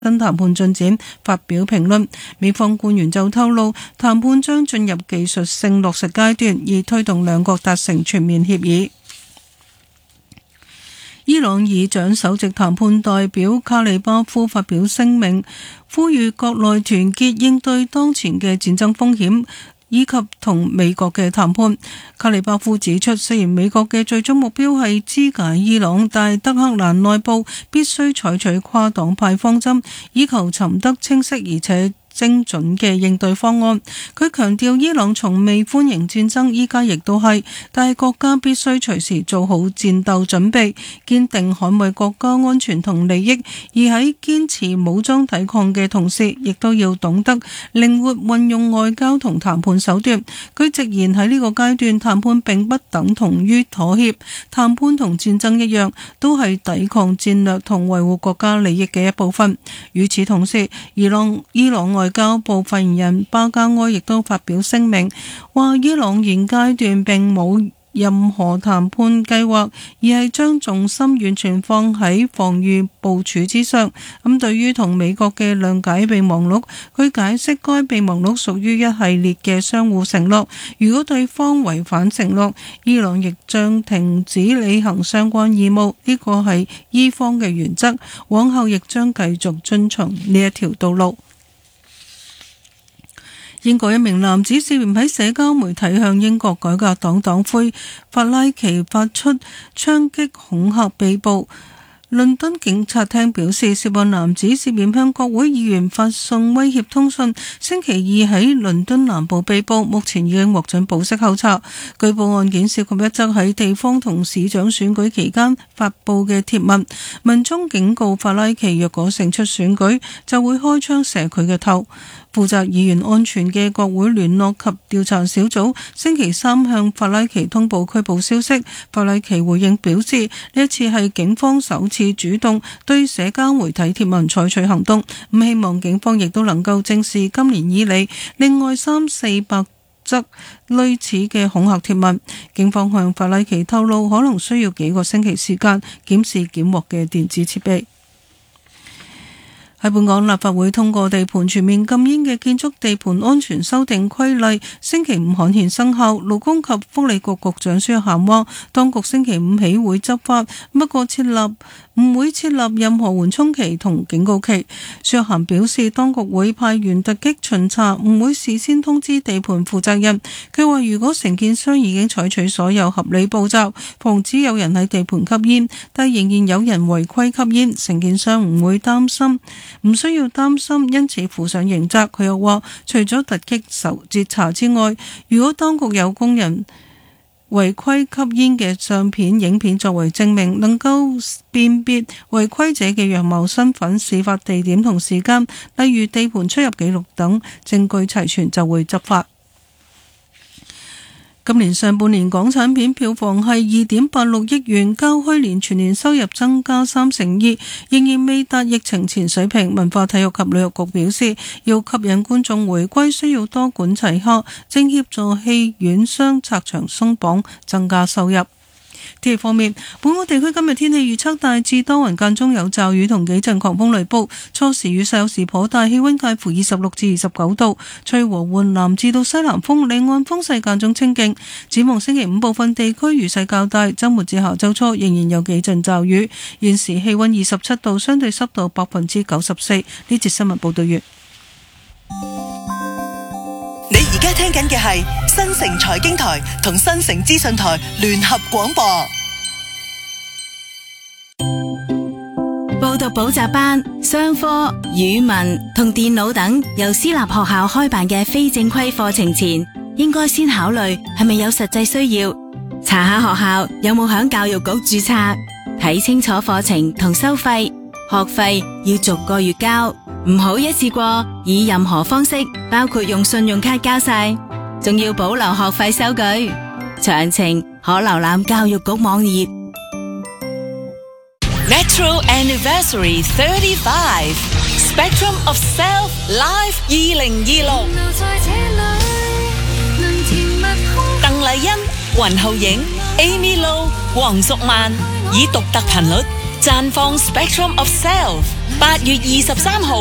新談判進展發表評論。美方官員就透露，談判將進入技術性落實階段，以推動兩國達成全面協議。伊朗議長首席談判代表卡利巴夫發表聲明，呼籲國內團結應對當前嘅戰爭風險，以及同美國嘅談判。卡利巴夫指出，雖然美國嘅最終目標係肢解伊朗，但德黑蘭內部必須採取跨黨派方針，以求尋得清晰而且精準嘅應對方案。佢強調，伊朗從未歡迎戰爭，依家亦都係，但係國家必須隨時做好戰鬥準備，堅定捍衛國家安全同利益。而喺堅持武裝抵抗嘅同時，亦都要懂得靈活運用外交同談判手段。佢直言，喺呢個階段，談判並不等同於妥協，談判同戰爭一樣，都係抵抗戰略同維護國家利益嘅一部分。與此同時，伊朗外交部發言人巴加埃亦都發表聲明，話伊朗現階段並冇任何談判計劃，而係將重心完全放喺防禦部署之上。對於同美國嘅諒解備忘錄，佢解釋該備忘錄屬於一系列嘅相互承諾，如果對方違反承諾，伊朗亦將停止履行相關義務，呢個係伊方嘅原則，往後亦將繼續遵從呢一條道路。英國一名男子涉嫌喺社交媒體向英國改革黨黨魁法拉奇發出槍擊恐嚇被捕。倫敦警察廳表示，涉案男子涉嫌向國會議員發送威脅通訊，星期二喺倫敦南部被捕，目前已經獲准保釋候查。據報案件涉及一則喺地方同市長選舉期間發佈嘅貼文，文中警告法拉奇若果勝出選舉，就會開槍射佢嘅頭。負責議員安全嘅國會聯絡及調查小組星期三向法拉奇通報拘捕消息。法拉奇回應表示，呢一次係警方首次主動對社交媒體貼文採取行動，希望警方亦都能夠正視今年以嚟另外300-400則類似嘅恐嚇貼文。警方向法拉奇透露，可能需要幾個星期時間檢視檢獲嘅電子設備。喺本港立法會通過地盤全面禁煙嘅建築地盤安全修訂規例，星期五刊憲生效。勞工及福利局局長薛涵話，當局星期五起會執法，不過唔會設立任何緩衝期同警告期。薛涵表示，當局會派員突擊巡查，唔會事先通知地盤負責人。佢話，如果承建商已經採取所有合理步驟，防止有人喺地盤吸煙，但仍然有人違規吸煙，承建商唔需要擔心，因此負上刑責。佢又話，除咗突擊截查之外，如果當局有工人違規吸煙嘅相片、影片作為證明，能夠辨別違規者嘅樣貌、身份、事發地點同時間，例如地盤出入記錄等證據齊全，就會執法。今年上半年港產片票房係2.86億元，較去年全年收入增加3%，仍然未達疫情前水平。文化體育及旅遊局表示，要吸引觀眾回歸，需要多管齊下，正協助戲院商拆牆鬆綁，增加收入。天氣方面，本港地區今日天氣預測大致多雲，間中有驟雨同幾陣狂風雷暴，初時雨勢有時頗大，氣溫介乎26至29度，吹和緩南至到西南風，離岸風勢間中清勁。展望星期五部分地區雨勢較大，周末至下周初仍然有幾陣驟雨。現時氣溫27度，相對濕度94%。呢節新聞報道完。 你而家聽緊嘅係新城財經台同新城資訊台聯合廣播。 報讀補習班、商科、語文同電腦等由私立學校開辦嘅非正規課程前，應該先考慮係咪有實際需要，查下學校有冇響教育局註冊，睇清楚課程同收費，學費要逐個月交，唔好一次過以任何方式，包括用信用卡交晒，仲要保留學費收據。詳情可瀏覽教育局網頁。 Natural Anniversary 35 Spectrum of Self Live 2026。鄧麗欣、雲浩影、Amy Lo、黃淑曼以獨特頻率綻放 Spectrum of Self， 8月23號